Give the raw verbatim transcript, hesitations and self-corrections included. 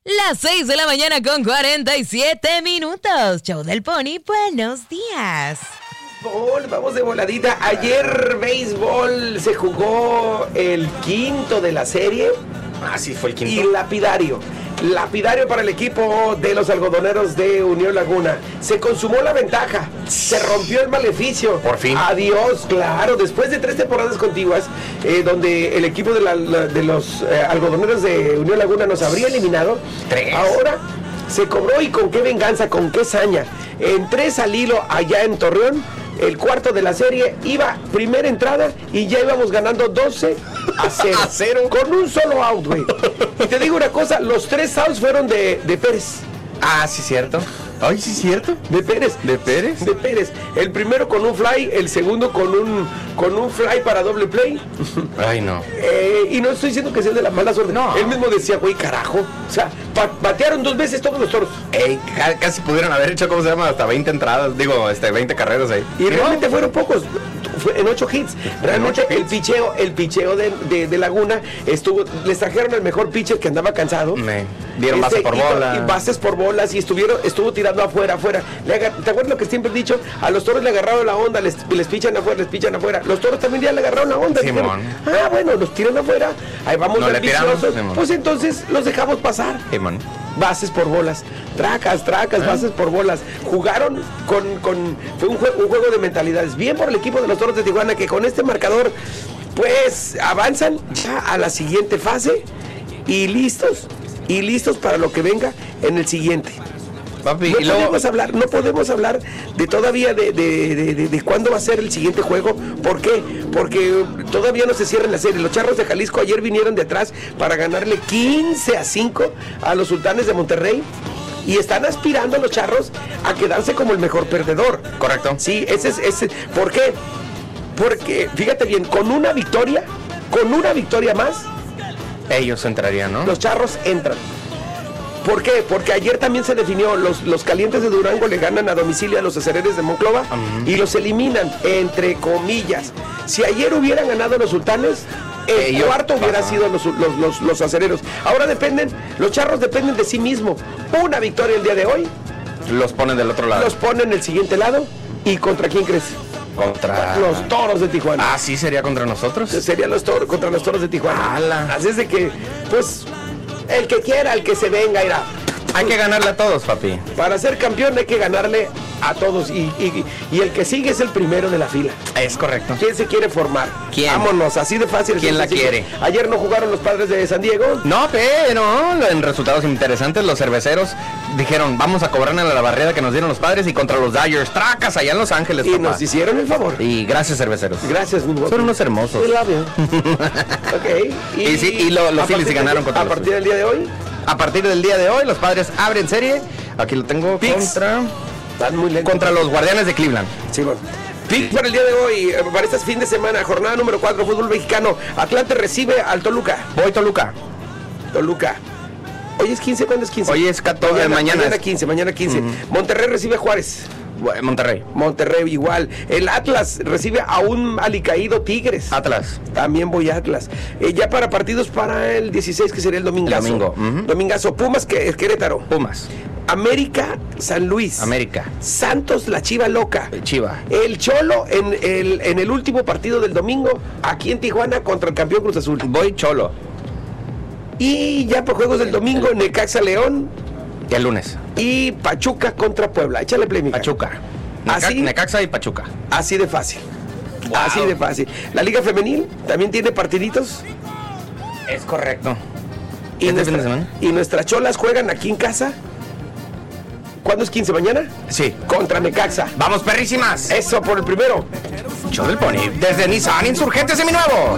Las seis de la mañana con cuarenta y siete minutos. Show del Pony, buenos días. Béisbol, vamos de voladita. Ayer béisbol se jugó el quinto de la serie. Ah, sí, fue el quinto. Y lapidario. Lapidario para el equipo de los algodoneros de Unión Laguna. Se consumó la ventaja. Se rompió el maleficio. Por fin. Adiós, claro. Después de tres temporadas contiguas, eh, donde el equipo de, la, la, de los eh, algodoneros de Unión Laguna nos habría eliminado. Tres. Ahora se cobró, y con qué venganza, con qué saña. En tres al hilo allá en Torreón. El cuarto de la serie iba primera entrada y ya íbamos ganando doce a cero. A cero. Con un solo out, güey. Y te digo una cosa, los tres outs fueron de, de Pérez. Ah, sí, cierto. Ay, sí, cierto. De Pérez. ¿De Pérez? De Pérez. El primero con un fly, el segundo con un con un fly para doble play. Ay, no. Eh, y no estoy diciendo que sea de la mala suerte. No. Él mismo decía, güey, carajo. O sea, pa- batearon dos veces todos los toros. Ey, ca- casi pudieron haber hecho, ¿cómo se llama? Hasta veinte entradas, digo, este, veinte carreras ahí. Y realmente fueron pocos, fue en ocho hits. Realmente ocho el hits. picheo, el picheo de, de, de Laguna estuvo, les trajeron el mejor pitcher que andaba cansado. Me dieron base por y, bola. Y bases por bolas y estuvieron, estuvo tirando afuera, afuera. Le agar, ¿Te acuerdas lo que siempre he dicho? A los toros le agarraron la onda, les, les pichan afuera, les pichan afuera. Los toros también ya le agarraron la onda. Simón. Dijeron, ah, bueno, los tiran afuera, ahí vamos No de le tiramos, ambiciosos. Simón. Pues entonces los dejamos pasar. Simón. Bases por bolas, tracas, tracas, ¿Eh? bases por bolas. Jugaron con, con fue un, jue, un juego de mentalidades. Bien por el equipo de los Toros de Tijuana, que con este marcador, pues avanzan ya a la siguiente fase y listos, y listos para lo que venga en el siguiente. Papi, No y luego... podemos hablar, no podemos hablar de todavía de, de, de, de, de cuándo va a ser el siguiente juego. ¿Por qué? Porque todavía no se cierra la serie. Los Charros de Jalisco ayer vinieron de atrás para ganarle quince a cinco a los Sultanes de Monterrey. Y están aspirando los Charros a quedarse como el mejor perdedor. Correcto. Sí, ese es, ese. ¿Por qué? Porque, fíjate bien, con una victoria, con una victoria más, Ellos entrarían, ¿no? los Charros entran. ¿Por qué? Porque ayer también se definió, los, los Calientes de Durango le ganan a domicilio a los Acereres de Monclova uh-huh. y los eliminan, entre comillas. Si ayer hubieran ganado los Sultanes, el Ellos, cuarto hubiera ajá. sido los, los, los, los Acereros. Ahora dependen, los Charros dependen de sí mismos. Una victoria el día de hoy. Los ponen del otro lado. Los ponen el siguiente lado. ¿Y contra quién crees? Contra los Toros de Tijuana. Ah, sí, sería contra nosotros. Sería los toros, contra los Toros de Tijuana. ¡Hala! Así es de que, pues, el que quiera, el que se venga, irá. Hay que ganarle a todos, papi. Para ser campeón hay que ganarle a todos. Y, y, y el que sigue es el primero de la fila. Es correcto. ¿Quién se quiere formar? ¿Quién? Vámonos, así de fácil. ¿Quién la quiere? Ayer no jugaron los Padres de San Diego. No, pero en resultados interesantes los cerveceros dijeron, vamos a cobrarle a la barrera que nos dieron los Padres, y contra los Dodgers, tracas allá en Los Ángeles, Y papá. nos hicieron el favor. Y gracias, cerveceros. Gracias, mi Son unos hermosos. Ok. Y, y sí, y lo, los Phillies ganaron contra A los partir del día de hoy. A partir del día de hoy, los Padres abren serie. Aquí lo tengo. Picks. Contra Están muy lentos. Contra los Guardianes de Cleveland. Sí, bueno. Pick para el día de hoy, para este fin de semana, jornada número cuatro, fútbol mexicano. Atlante recibe al Toluca. Voy Toluca. Toluca. Hoy es quince, ¿cuándo es quince? Hoy es catorce, mañana, mañana, mañana es... quince, mañana quince. Uh-huh. Monterrey recibe a Juárez. Monterrey. Monterrey igual. El Atlas recibe a un alicaído Tigres. Atlas. También voy a Atlas. Eh, ya para partidos para el dieciséis, que sería el domingazo. El domingo. Uh-huh. Domingazo. Pumas, que Querétaro. Pumas. América, San Luis. América. Santos, la Chiva Loca. El Chiva. El Cholo en el, en el último partido del domingo, aquí en Tijuana, contra el campeón Cruz Azul. Voy Cholo. Y ya por juegos del domingo, el... Necaxa León. Y el lunes. Y Pachuca contra Puebla. Échale play, Mica. Pachuca. Neca- así, Necaxa y Pachuca. Así de fácil. Wow. Así de fácil. La Liga Femenil también tiene partiditos. Es correcto. Y, ¿Este nuestra, fin de semana? y nuestras cholas juegan aquí en casa. ¿Cuándo es quince? ¿Mañana? Sí. Contra Necaxa. ¡Vamos, perrísimas! Eso por el primero. Show del Pony. Desde Nissan Insurgente Seminuevo.